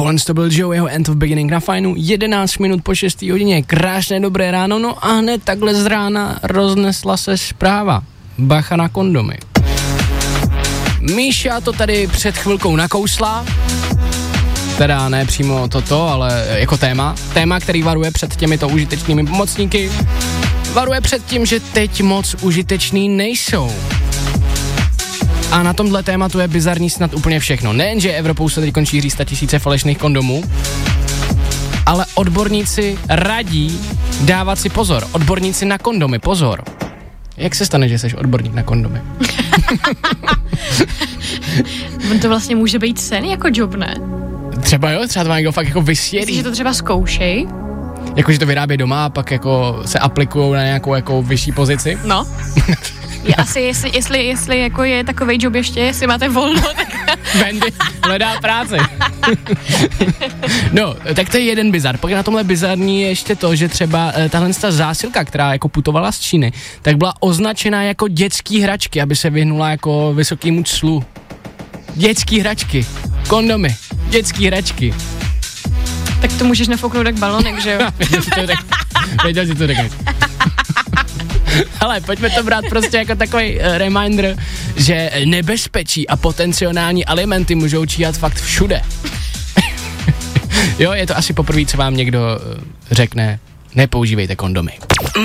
Tohle to byl Joeyho End of Beginning na Fajnu, 11 minut po 6. hodině, krásné dobré ráno, no a hned takhle z rána roznesla se zpráva. Bacha na kondomy. Míša to tady před chvilkou nakousla, teda ne přímo toto, ale jako téma, který varuje před těmito užitečnými pomocníky, varuje před tím, že teď moc užitečný nejsou. A na tomhle tématu je bizarní snad úplně všechno. Nejenže Evropou se teď šíří 100 000 falešných kondomů, ale odborníci radí dávat si pozor. Odborníci na kondomy, pozor. Jak se stane, že jsi odborník na kondomy? On to vlastně může být sen jako job, ne? Třeba jo, třeba to má někdo fakt jako vysvědí. Myslíš, že to třeba zkoušej? Jako, že to vyrábí doma a pak jako se aplikujou na nějakou jako vyšší pozici? No. Asi jestli jako je takovej job ještě, jestli máte volno, tak... Wendy hledá práci. No, tak to je jeden bizar. Pak na tomhle bizarní je ještě to, že třeba tahle zásilka, která jako putovala z Číny, tak byla označena jako dětský hračky, aby se vyhnula jako vysokýmu clu. Dětský hračky, kondomy, dětský hračky. Tak to můžeš nafouknout jak balonek, že jo? Věděl si to řekneš. Ale pojďme to brát prostě jako takový reminder, že nebezpečí a potenciální alimenty můžou číhat fakt všude. Jo, je to asi poprvé, co vám někdo řekne, nepoužívejte kondomy.